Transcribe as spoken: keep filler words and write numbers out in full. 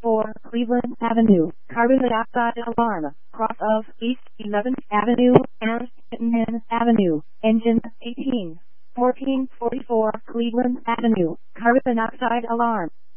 four Cleveland Avenue, carbon dioxide alarm, cross of East eleventh Avenue and Chittenden Avenue, engine eighteen, fourteen forty-four Cleveland Avenue, carbon dioxide alarm.